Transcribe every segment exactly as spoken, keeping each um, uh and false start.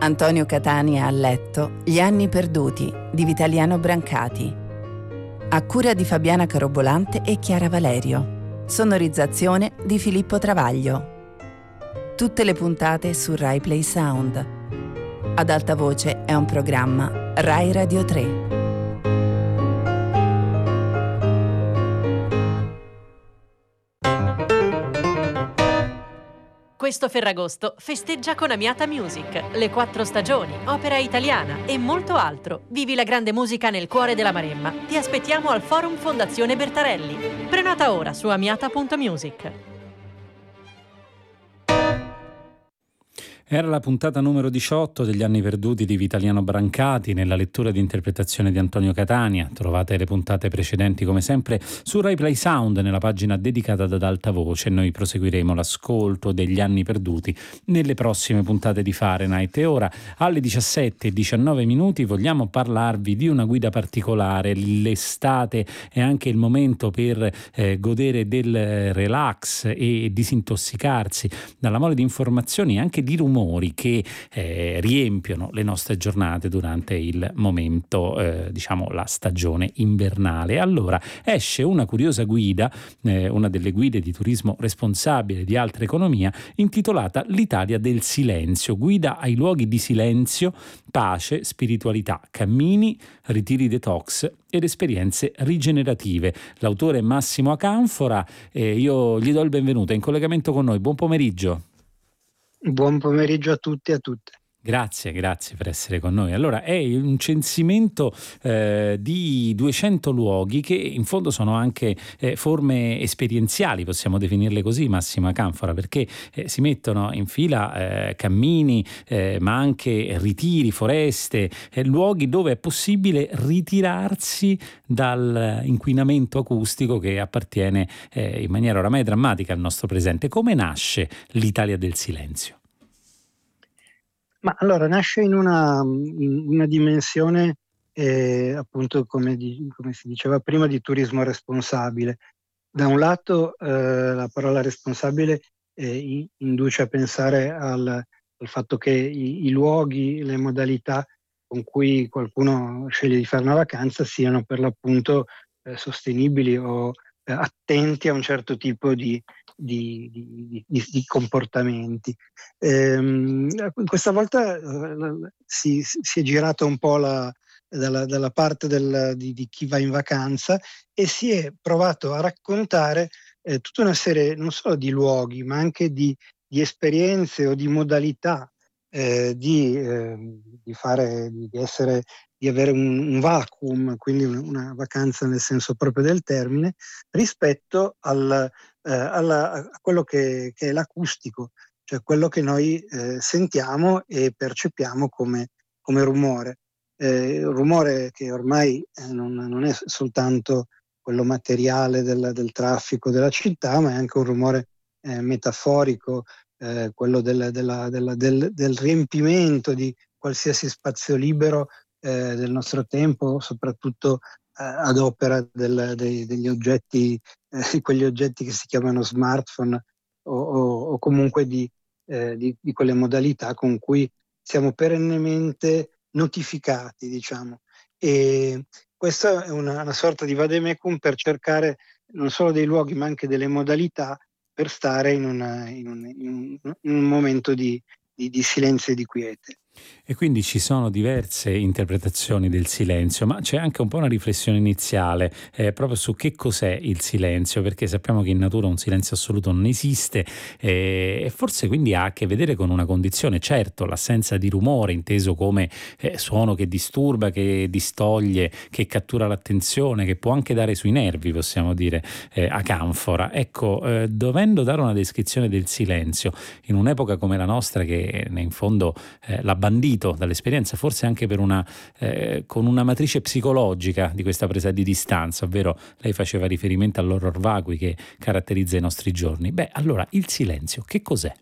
Antonio Catania a letto, Gli anni perduti di Vitaliano Brancati. A cura di Fabiana Carobolante e Chiara Valerio. Sonorizzazione di Filippo Travaglio. Tutte le puntate su Rai Play Sound. Ad alta voce è un programma Rai Radio tre. Questo Ferragosto festeggia con Amiata Music, le quattro stagioni, opera italiana e molto altro. Vivi la grande musica nel cuore della Maremma. Ti aspettiamo al Forum Fondazione Bertarelli. Prenota ora su amiata punto music. Era la puntata numero diciotto degli anni perduti di Vitaliano Brancati, nella lettura di interpretazione di Antonio Catania. Trovate le puntate precedenti come sempre su Rai Play Sound, nella pagina dedicata ad Alta Voce. Noi proseguiremo l'ascolto degli anni perduti nelle prossime puntate di Fahrenheit. E ora alle diciassette e diciannove minuti vogliamo parlarvi di una guida particolare. L'estate è anche il momento per eh, godere del relax e disintossicarsi dalla mole di informazioni e anche di rumori che eh, riempiono le nostre giornate durante il momento, eh, diciamo la stagione invernale. Allora esce una curiosa guida, eh, una delle guide di turismo responsabile di Altra Economia, intitolata L'Italia del silenzio, guida ai luoghi di silenzio, pace, spiritualità, cammini, ritiri detox ed esperienze rigenerative. L'autore è Massimo Acanfora e io gli do il benvenuto, è in collegamento con noi. Buon pomeriggio. Buon pomeriggio a tutti e a tutte. Grazie, grazie per essere con noi. Allora, è un censimento eh, di duecento luoghi che in fondo sono anche eh, forme esperienziali, possiamo definirle così, Massima Canfora, perché eh, si mettono in fila eh, cammini, eh, ma anche ritiri, foreste, eh, luoghi dove è possibile ritirarsi dall'inquinamento acustico che appartiene eh, in maniera oramai drammatica al nostro presente. Come nasce l'Italia del silenzio? Ma allora nasce in una, in una dimensione eh, appunto come, di, come si diceva prima di turismo responsabile. Da un lato eh, la parola responsabile eh, induce a pensare al, al fatto che i, i luoghi, le modalità con cui qualcuno sceglie di fare una vacanza siano per l'appunto eh, sostenibili o eh, attenti a un certo tipo di Di, di, di, di comportamenti. Ehm, questa volta eh, si, si è girato un po' la, dalla, dalla parte del, di, di chi va in vacanza e si è provato a raccontare eh, tutta una serie non solo di luoghi ma anche di, di esperienze o di modalità eh, di, eh, di fare, di essere di avere un, un vacuum, quindi una, una vacanza nel senso proprio del termine, rispetto al, eh, alla, a quello che, che è l'acustico, cioè quello che noi eh, sentiamo e percepiamo come, come rumore. Eh, un rumore che ormai eh, non, non è soltanto quello materiale del, del traffico della città, ma è anche un rumore eh, metaforico, eh, quello del, della, della, del, del riempimento di qualsiasi spazio libero Eh, del nostro tempo, soprattutto eh, ad opera del, dei, degli oggetti, eh, quegli oggetti che si chiamano smartphone o, o, o comunque di, eh, di, di quelle modalità con cui siamo perennemente notificati, diciamo. E questa è una, una sorta di vademecum per cercare non solo dei luoghi ma anche delle modalità per stare in, una, in, un, in, un, in un momento di, di, di silenzio e di quiete. E quindi ci sono diverse interpretazioni del silenzio, ma c'è anche un po' una riflessione iniziale eh, proprio su che cos'è il silenzio, perché sappiamo che in natura un silenzio assoluto non esiste eh, e forse quindi ha a che vedere con una condizione, certo, l'assenza di rumore inteso come eh, suono che disturba, che distoglie, che cattura l'attenzione, che può anche dare sui nervi, possiamo dire, eh, a canfora. Ecco, eh, dovendo dare una descrizione del silenzio in un'epoca come la nostra che in fondo eh, la bandito dall'esperienza, forse anche per una eh, con una matrice psicologica di questa presa di distanza, ovvero lei faceva riferimento all'horror vacui che caratterizza i nostri giorni. Beh, allora il silenzio che cos'è?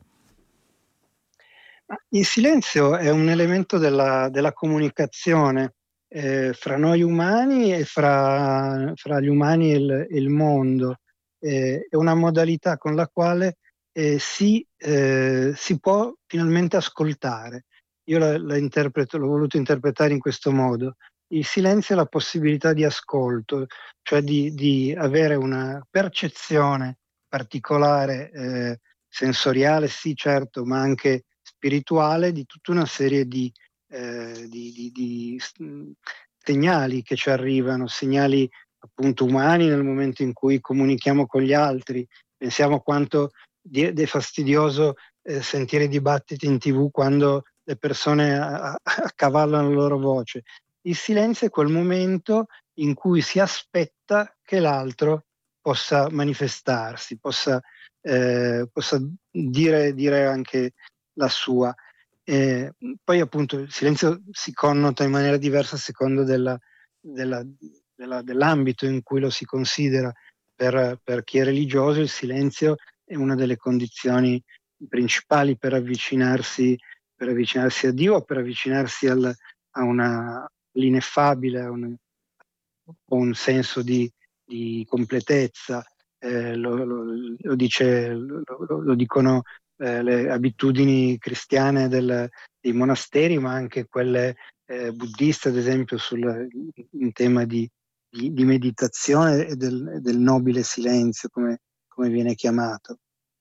Il silenzio è un elemento della, della comunicazione eh, fra noi umani e fra, fra gli umani e il, e il mondo. Eh, è una modalità con la quale eh, si, eh, si può finalmente ascoltare. io la, la interpreto, l'ho voluto interpretare in questo modo. Il silenzio è la possibilità di ascolto, cioè di, di avere una percezione particolare, eh, sensoriale, sì certo, ma anche spirituale, di tutta una serie di, eh, di, di, di s- segnali che ci arrivano, segnali appunto umani nel momento in cui comunichiamo con gli altri. Pensiamo quanto di- è fastidioso eh, sentire i dibattiti in tivù quando le persone a- a- accavallano la loro voce. Il silenzio è quel momento in cui si aspetta che l'altro possa manifestarsi, possa, eh, possa dire, dire anche la sua. Eh, poi appunto il silenzio si connota in maniera diversa a seconda della, della- della- dell'ambito in cui lo si considera. Per, per chi è religioso il silenzio è una delle condizioni principali per avvicinarsi, per avvicinarsi a Dio, per avvicinarsi al, a una l'ineffabile, a un, a un senso di, di completezza. Eh, lo, lo, lo, dice, lo, lo dicono eh, le abitudini cristiane del, dei monasteri, ma anche quelle eh, buddiste, ad esempio, sul, in tema di, di, di meditazione e del, del nobile silenzio, come, come viene chiamato.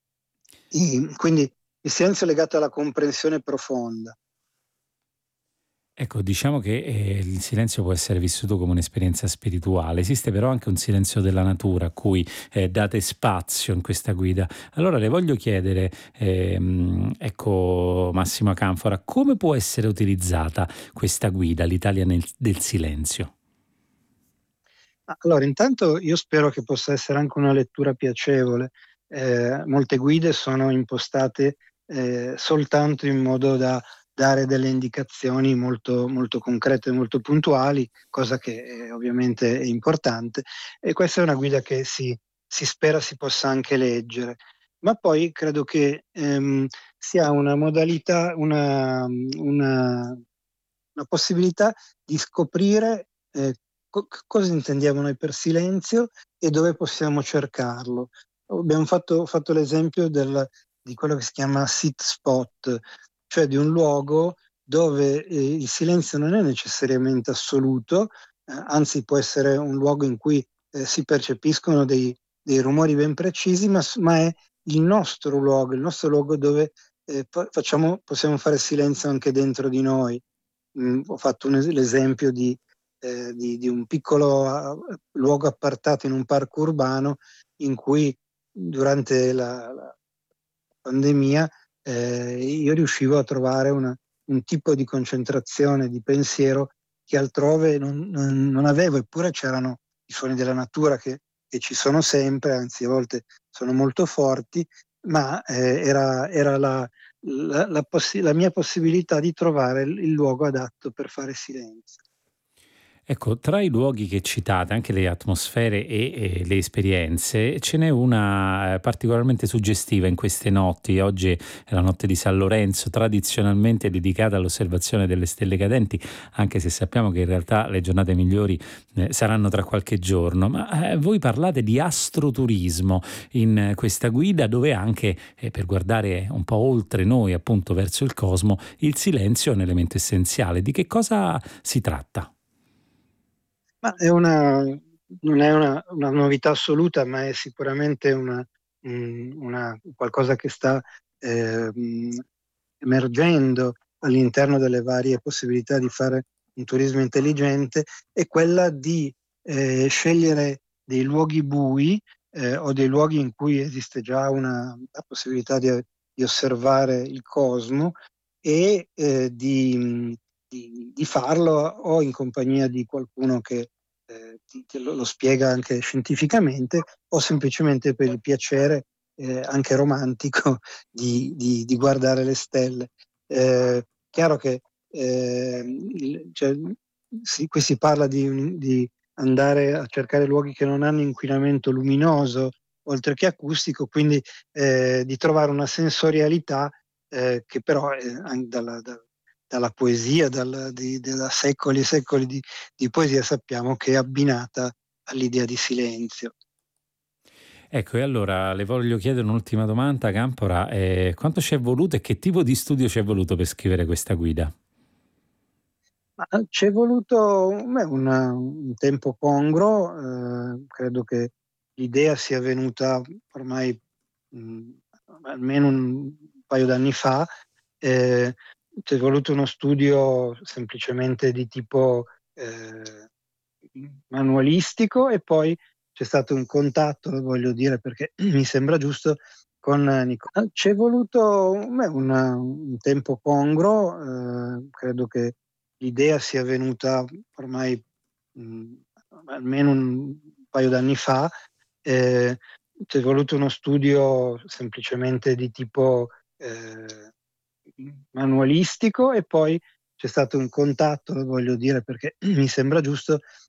E quindi il silenzio è legato alla comprensione profonda. Ecco, diciamo che eh, il silenzio può essere vissuto come un'esperienza spirituale, esiste però anche un silenzio della natura a cui eh, date spazio in questa guida. Allora le voglio chiedere, ehm, ecco Massimo Acanfora, come può essere utilizzata questa guida, l'Italia nel- del silenzio? Allora, intanto io spero che possa essere anche una lettura piacevole. Eh, molte guide sono impostate eh, soltanto in modo da dare delle indicazioni molto, molto concrete, molto puntuali, cosa che eh, ovviamente è importante. E questa è una guida che si, si spera si possa anche leggere. Ma poi credo che ehm, sia una modalità, una, una, una possibilità di scoprire eh, co- cosa intendiamo noi per silenzio e dove possiamo cercarlo. Abbiamo fatto, fatto l'esempio del, di quello che si chiama sit spot, cioè di un luogo dove eh, il silenzio non è necessariamente assoluto, eh, anzi può essere un luogo in cui eh, si percepiscono dei, dei rumori ben precisi, ma, ma è il nostro luogo, il nostro luogo dove eh, facciamo, possiamo fare silenzio anche dentro di noi. Mm, ho fatto un es- l'esempio di, eh, di, di un piccolo uh, luogo appartato in un parco urbano in cui durante la, la pandemia eh, io riuscivo a trovare una, un tipo di concentrazione di pensiero che altrove non, non, non avevo, eppure c'erano i suoni della natura che, che ci sono sempre, anzi a volte sono molto forti, ma eh, era, era la, la, la, possi- la mia possibilità di trovare il, il luogo adatto per fare silenzio. Ecco, tra i luoghi che citate, anche le atmosfere e, e le esperienze, ce n'è una eh, particolarmente suggestiva in queste notti. Oggi è la notte di San Lorenzo, tradizionalmente dedicata all'osservazione delle stelle cadenti, anche se sappiamo che in realtà le giornate migliori eh, saranno tra qualche giorno. Ma eh, voi parlate di astroturismo in questa guida, dove anche, eh, per guardare un po' oltre noi, appunto verso il cosmo, il silenzio è un elemento essenziale. Di che cosa si tratta? Ma è una, non è una, una novità assoluta, ma è sicuramente una, mm, una- qualcosa che sta eh, mm, emergendo all'interno delle varie possibilità di fare un turismo intelligente, è quella di eh, scegliere dei luoghi bui eh, o dei luoghi in cui esiste già una la possibilità di, di osservare il cosmo e eh, di, di- di farlo o in compagnia di qualcuno che eh, ti- te lo, lo spiega anche scientificamente o semplicemente per il piacere eh, anche romantico di, di- di guardare le stelle. Eh, chiaro che eh, il- cioè, si- qui si parla di, un- di andare a cercare luoghi che non hanno inquinamento luminoso oltre che acustico, quindi eh, di trovare una sensorialità eh, che però eh, anche dalla, da- dalla poesia, dal- di- da secoli e secoli di, di poesia sappiamo che è abbinata all'idea di silenzio. Ecco, e allora le voglio chiedere un'ultima domanda, Campora. Eh, quanto ci è voluto e che tipo di studio ci è voluto per scrivere questa guida? Ma eh, ci è voluto beh, un, un tempo congruo, eh, credo che l'idea sia venuta ormai mh, almeno un paio d'anni fa. eh, Ci è voluto uno studio semplicemente di tipo eh, manualistico, e poi c'è stato un contatto, lo voglio dire perché mi sembra giusto, con Nicola. Ci è voluto beh, un, un tempo congruo, eh, credo che l'idea sia venuta ormai mh, almeno un paio d'anni fa. eh, Ci è voluto uno studio semplicemente di tipo eh, manualistico, e poi c'è stato un contatto, lo voglio dire perché mi sembra giusto,